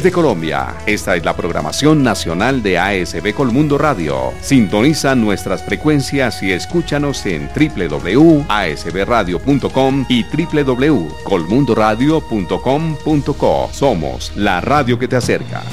Desde Colombia, esta es la programación nacional de ASB Colmundo Radio. Sintoniza nuestras frecuencias y escúchanos en www.asbradio.com y www.colmundoradio.com.co. Somos la radio que te acerca.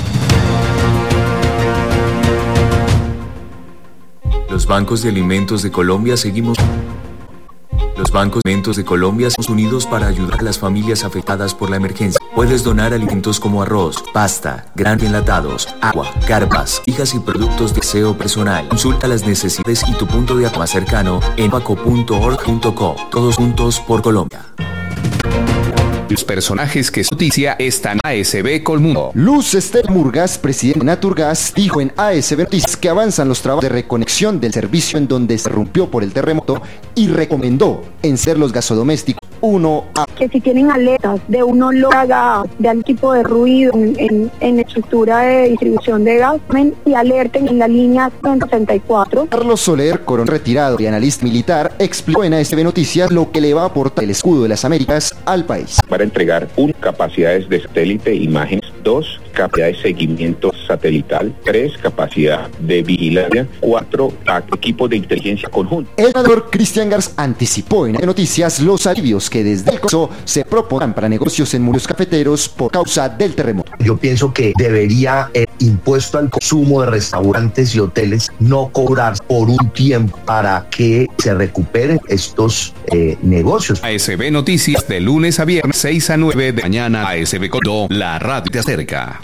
Los bancos de alimentos de Colombia Los bancos de alimentos de Colombia estamos unidos para ayudar a las familias afectadas por la emergencia. Puedes donar alimentos como arroz, pasta, granos enlatados, agua, carpas, hijas y productos de aseo personal. Consulta las necesidades y tu punto de ayuda más cercano en paco.org.co. Todos juntos por Colombia. Los personajes que es noticia están en ASB Colmundo. Luz Esther Murgas, presidente de Naturgas, dijo en ASB Noticias que avanzan los trabajos de reconexión del servicio en donde se rompió por el terremoto y recomendó encender los gasodomésticos 1A. Que si tienen alertas de un olor a gas, de algún tipo de ruido en la estructura de distribución de gas, y alerten en la línea 164. Carlos Soler, coronel retirado y analista militar, explicó en ASB Noticias lo que le va a aportar el escudo de las Américas al país. Para entregar 1. Capacidades de satélite, imágenes. 2. Capacidad de seguimiento satelital. 3. Capacidad de vigilancia. 4. Equipos de inteligencia conjunta. El senador Cristian Garza anticipó en ASB Noticias los alivios que desde el Congreso se propondrán para negocios en municipios cafeteros por causa del terremoto. Yo pienso que debería el impuesto al consumo de restaurantes y hoteles no cobrar por un tiempo para que se recuperen estos negocios. ASB Noticias de lunes a viernes 6 a 9 de mañana. ASB Colmundo, la radio te acerca.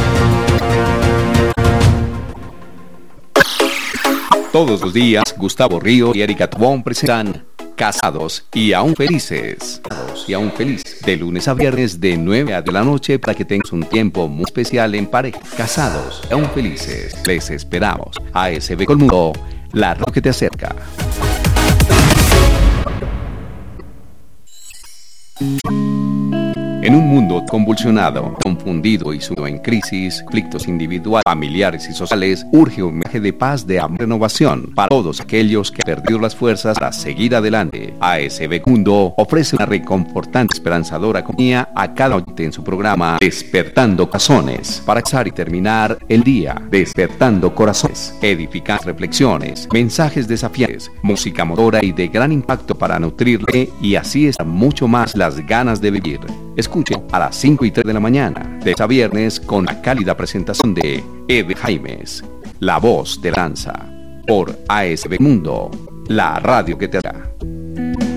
Todos los días, Gustavo Río y Erika Tobón presentan Casados y aún felices. De lunes a viernes de 9 a 10 de la noche para que tengas un tiempo muy especial en pareja. Casados y aún felices. Les esperamos. ASB Colmundo, la radio que te acerca. En un mundo convulsionado, confundido y sumido en crisis, conflictos individuales, familiares y sociales, urge un mensaje de paz, de amor y renovación para todos aquellos que han perdido las fuerzas para seguir adelante. ASB Mundo ofrece una reconfortante, esperanzadora compañía a cada oyente en su programa Despertando Corazones, para empezar y terminar el día. Despertando Corazones, edificantes reflexiones, mensajes desafiantes, música motora y de gran impacto para nutrirle y así estar mucho más las ganas de vivir. Escuche a las 5 y 3 de la mañana, de a viernes, con la cálida presentación de Eve Jaimes, la voz de la danza, por ASB Mundo, la radio que te hará.